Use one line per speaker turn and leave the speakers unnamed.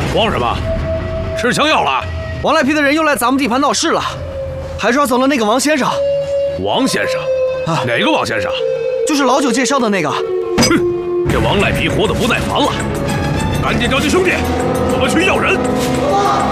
慌什么？吃枪药了？
王赖皮的人又来咱们地盘闹事了，还抓走了那个王先生。
王先生？啊，哪个王先生？
就是老九介绍的那个。
哼，这王赖皮活得不耐烦了，赶紧召集兄弟，我们去要人。